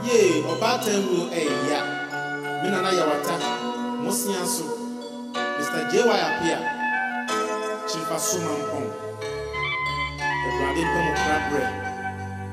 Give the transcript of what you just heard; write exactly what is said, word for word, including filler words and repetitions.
Ye, or Batten will a ya. Minana Yawata, Mosianso, Mister J. Y. Apia, Chifa Suman Pong, the Brady Pomo Crab Bread.